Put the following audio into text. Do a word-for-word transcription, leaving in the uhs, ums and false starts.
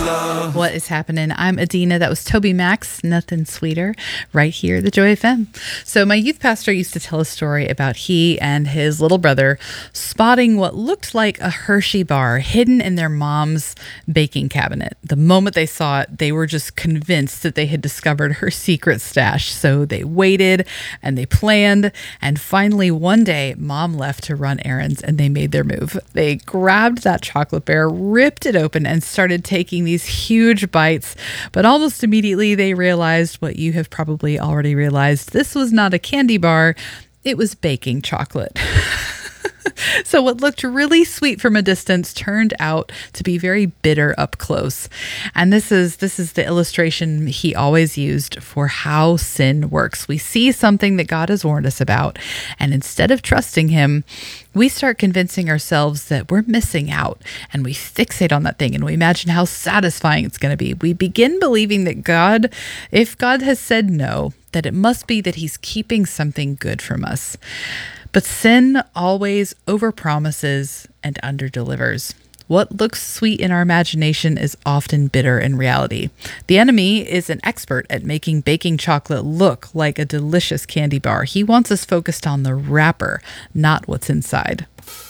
What is happening? I'm Adina. That was Toby Max, Nothing Sweeter, right here at the Joy F M. So my youth pastor used to tell a story about he and his little brother spotting what looked like a Hershey bar hidden in their mom's baking cabinet. The moment they saw it, they were just convinced that they had discovered her secret stash. So they waited and they planned. And finally, one day, mom left to run errands and they made their move. They grabbed that chocolate bear, ripped it open, and started taking these huge bites. But almost immediately, they realized what you have probably already realized. This was not a candy bar. It was baking chocolate. So what looked really sweet from a distance turned out to be very bitter up close. And this is this is the illustration he always used for how sin works. We see something that God has warned us about, and instead of trusting him, we start convincing ourselves that we're missing out, and we fixate on that thing and we imagine how satisfying it's going to be. We begin believing that God, if God has said no, that it must be that he's keeping something good from us. But sin always overpromises and underdelivers. What looks sweet in our imagination is often bitter in reality. The enemy is an expert at making baking chocolate look like a delicious candy bar. He wants us focused on the wrapper, not what's inside.